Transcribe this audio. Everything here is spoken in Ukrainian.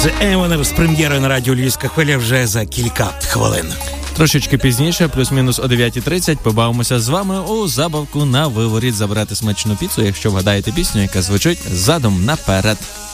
Евенер з прем'єрою на радіо Львівська хвиля вже за кілька хвилин. Трошечки пізніше, плюс-мінус о 9:30, побавимося з вами у забавку на виворіт забрати смачну піцу, якщо вгадаєте пісню, яка звучить задом наперед.